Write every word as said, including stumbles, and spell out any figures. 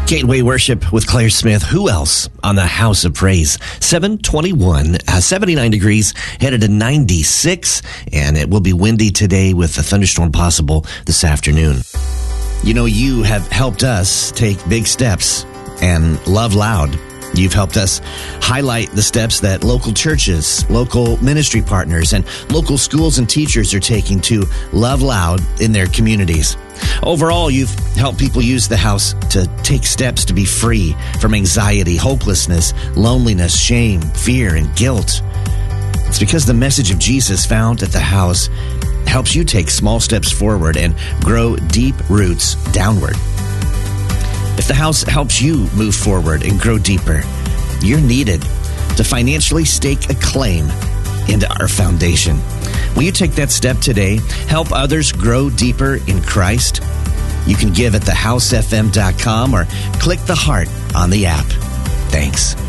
Gateway Worship with Claire Smith. Who else on the House of Praise? seven twenty-one, uh, seventy-nine degrees, headed to ninety-six, and it will be windy today with a thunderstorm possible this afternoon. You know, you have helped us take big steps and love loud. You've helped us highlight the steps that local churches, local ministry partners, and local schools and teachers are taking to love loud in their communities. Overall, you've helped people use the house to take steps to be free from anxiety, hopelessness, loneliness, shame, fear, and guilt. It's because the message of Jesus found at the house helps you take small steps forward and grow deep roots downward. If the house helps you move forward and grow deeper, you're needed to financially stake a claim into our foundation. Will you take that step today? Help others grow deeper in Christ? You can give at the house f m dot com or click the heart on the app. Thanks.